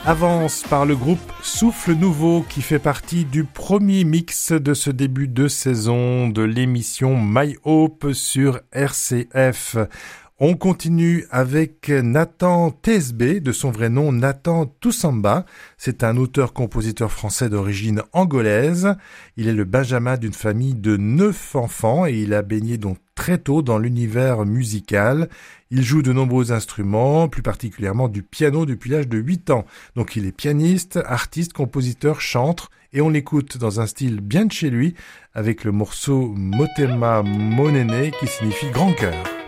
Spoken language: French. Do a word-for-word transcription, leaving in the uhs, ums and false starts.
Avance par le groupe Souffle Nouveau qui fait partie du premier mix de ce début de saison de l'émission My Hope sur R C F. On continue avec Nathan T S B, de son vrai nom Nathan Toussamba. C'est un auteur-compositeur français d'origine angolaise. Il est le benjamin d'une famille de neuf enfants et il a baigné donc très tôt dans l'univers musical. Il joue de nombreux instruments, plus particulièrement du piano depuis l'âge de huit ans. Donc il est pianiste, artiste, compositeur, chantre et on l'écoute dans un style bien de chez lui avec le morceau Motema Monene qui signifie grand cœur.